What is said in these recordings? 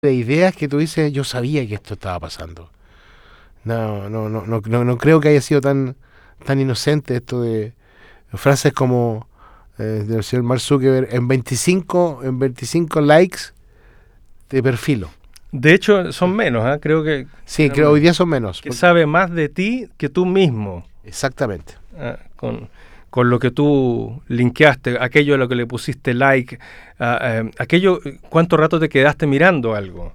de ideas que tú dices, yo sabía que esto estaba pasando. No creo que haya sido tan inocente esto de frases como del señor Mark Zuckerberg, en veinticinco likes de perfilo. De hecho, son menos, ¿eh? Creo que Sí, creo que hoy día son menos. que sabe más de ti que tú mismo. Exactamente. Con lo que tú linkeaste, aquello a lo que le pusiste like, aquello, cuánto rato te quedaste mirando algo.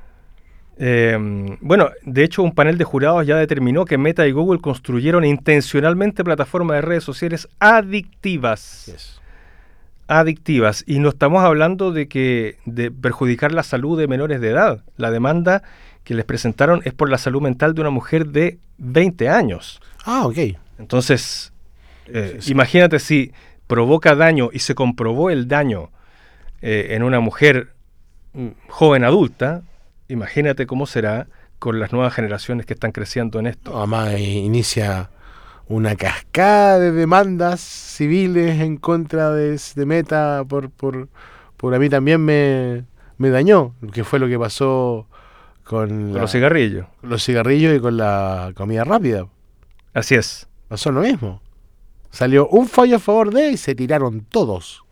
Bueno, de hecho, un panel de jurados ya determinó que Meta y Google construyeron intencionalmente plataformas de redes sociales adictivas. Yes. Adictivas. Y no estamos hablando de perjudicar la salud de menores de edad. La demanda que les presentaron es por la salud mental de una mujer de 20 años. Ah, ok. Entonces, Sí. imagínate si provoca daño y se comprobó el daño en una mujer joven adulta, imagínate cómo será con las nuevas generaciones que están creciendo en esto. Además, inicia una cascada de demandas civiles en contra de Meta por a mí también me dañó, que fue lo que pasó con Con los cigarrillos. los cigarrillos y con la comida rápida. Así es. Pasó lo mismo. Salió un fallo a favor de él y se tiraron todos.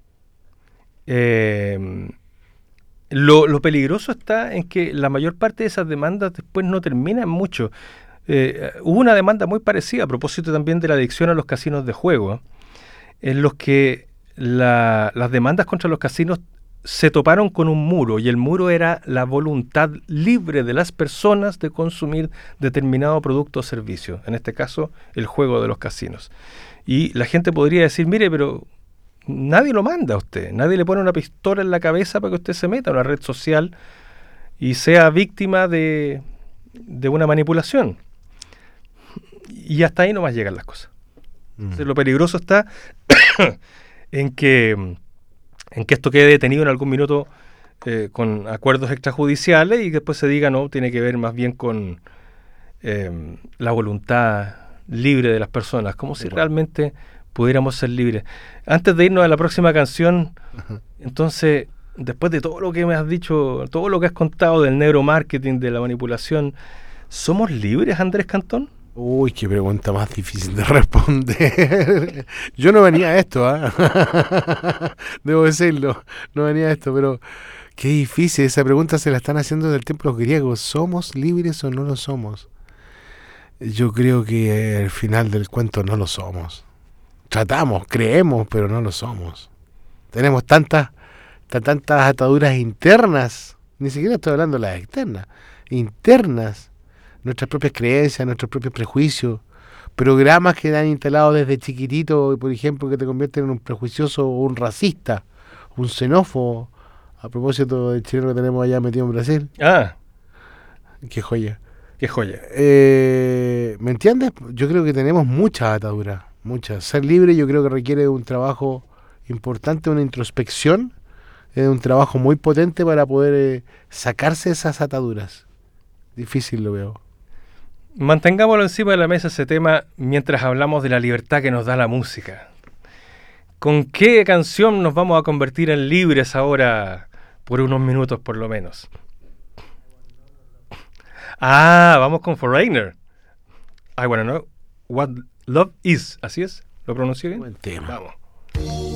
Lo peligroso está en que la mayor parte de esas demandas después no terminan mucho. Hubo una demanda muy parecida a propósito también de la adicción a los casinos de juego, en los que las demandas contra los casinos se toparon con un muro, y el muro era la voluntad libre de las personas de consumir determinado producto o servicio, en este caso el juego de los casinos. Y la gente podría decir, mire, pero nadie lo manda a usted, nadie le pone una pistola en la cabeza para que usted se meta a una red social y sea víctima de una manipulación. Y hasta ahí nomás llegan las cosas. Entonces, lo peligroso está en que esto quede detenido en algún minuto con acuerdos extrajudiciales y que después se diga, no, tiene que ver más bien con la voluntad libre de las personas, como si realmente pudiéramos ser libres. Antes de irnos a la próxima canción, entonces, después de todo lo que me has dicho, todo lo que has contado del neuromarketing, de la manipulación, ¿somos libres, Andrés Cantón? Uy, qué pregunta más difícil de responder. Yo no venía a esto, ¿eh? Debo decirlo, no venía a esto, pero qué difícil. Esa pregunta se la están haciendo del templo griego. ¿Somos libres o no lo somos? Yo creo que al final del cuento no lo somos. Tratamos, creemos, pero no lo somos. Tenemos tantas ataduras internas, ni siquiera estoy hablando de las externas, internas, nuestras propias creencias, nuestros propios prejuicios, programas que han instalado desde chiquitito, por ejemplo, que te convierten en un prejuicioso o un racista, un xenófobo, a propósito del chileno que tenemos allá metido en Brasil. Ah, Qué joya. qué joya. ¿Me entiendes? Yo creo que tenemos muchas ataduras, muchas. Ser libre yo creo que requiere un trabajo importante, una introspección, un trabajo muy potente para poder sacarse esas ataduras. Difícil lo veo. Mantengámoslo encima de la mesa ese tema mientras hablamos de la libertad que nos da la música. ¿Con qué canción nos vamos a convertir en libres ahora por unos minutos por lo menos? Ah, vamos con Foreigner. I Wanna Know What Love Is. ¿Así es? ¿Lo pronuncié bien? Buen tema. Vamos.